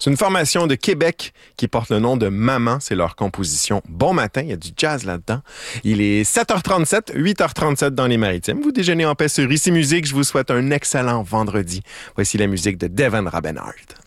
C'est une formation de Québec qui porte le nom de Maman. C'est leur composition Bon matin. Il y a du jazz là-dedans. Il est 7h37, 8h37 dans les Maritimes. Vous déjeunez en paix sur Ici Musique. Je vous souhaite un excellent vendredi. Voici la musique de Devon Rabenhart.